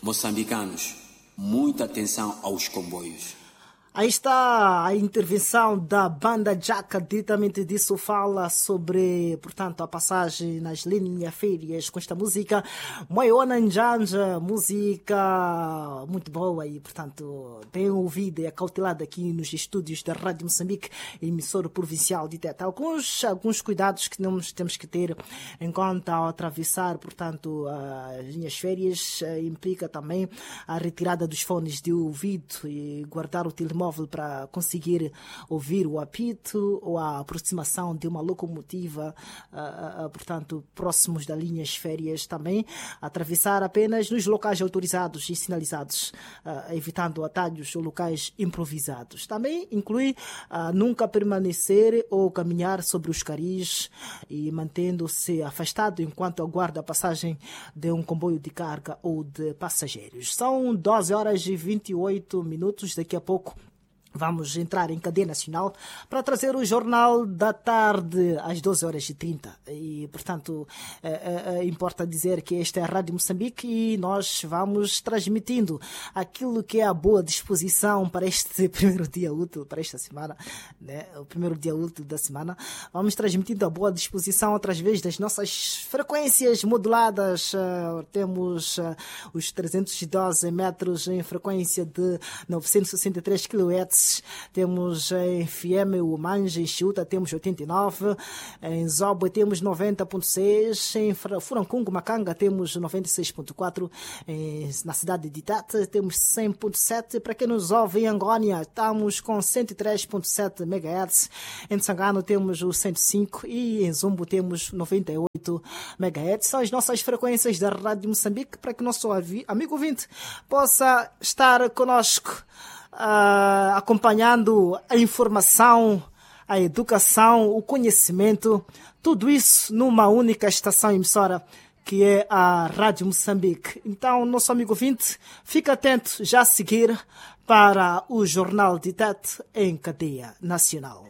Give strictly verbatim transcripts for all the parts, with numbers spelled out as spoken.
Moçambicanos, muita atenção aos comboios. Aí está a intervenção da banda Jaca, diretamente disso fala sobre, portanto, a passagem nas linhas férias com esta música. Moiona Njanja, música muito boa e, portanto, bem ouvida e acautelada aqui nos estúdios da Rádio Moçambique, emissora provincial de Teta. Alguns, alguns cuidados que nós temos que ter em conta ao atravessar, portanto, as linhas férias, implica também a retirada dos fones de ouvido e guardar o telemóvel para conseguir ouvir o apito ou a aproximação de uma locomotiva, uh, uh, portanto, próximos das linhas férias também, atravessar apenas nos locais autorizados e sinalizados, uh, evitando atalhos ou locais improvisados. Também inclui uh, nunca permanecer ou caminhar sobre os caris e mantendo-se afastado enquanto aguarda a passagem de um comboio de carga ou de passageiros. São doze horas e vinte e oito minutos. Daqui a pouco vamos entrar em cadeia nacional para trazer o Jornal da Tarde às doze horas e trinta. E, portanto, é, é, importa dizer que esta é a Rádio Moçambique e nós vamos transmitindo aquilo que é a boa disposição para este primeiro dia útil, para esta semana, né? O primeiro dia útil da semana. Vamos transmitindo a boa disposição através das nossas frequências moduladas. Uh, temos uh, os trezentos e doze metros em frequência de novecentos e sessenta e três quilohertz. Temos em F M o Manja, em Chiuta temos oitenta e nove, em Zobwe temos noventa ponto seis, em Furancungo, Macanga temos noventa e seis ponto quatro, em, na cidade de Tete temos cem ponto sete, para quem nos ouve em Angônia estamos com cento e três ponto sete megahertz, em Tsangano temos o cento e cinco e em Zumbo temos noventa e oito megahertz. São as nossas frequências da Rádio Moçambique para que o nosso amigo ouvinte possa estar conosco, Uh, acompanhando a informação, a educação, o conhecimento, tudo isso numa única estação emissora que é a Rádio Moçambique. Então, nosso amigo ouvinte, fica atento já a seguir para o Jornal de Tete em cadeia nacional.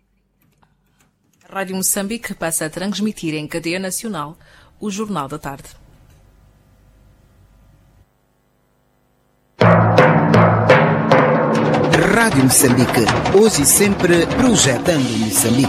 A Rádio Moçambique passa a transmitir em cadeia nacional o Jornal da Tarde. Rádio Moçambique, hoje e sempre projetando Moçambique.